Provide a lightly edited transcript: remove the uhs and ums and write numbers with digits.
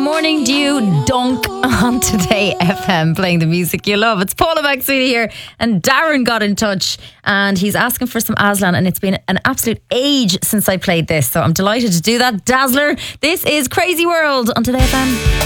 Morning Dew Dunk on Today FM, playing the music you love. It's Paula McSweeney here, and Darren got in touch and he's asking for some Aslan, and it's been an absolute age since I played this, so I'm delighted to do that. Dazzler, this is Crazy World on Today FM.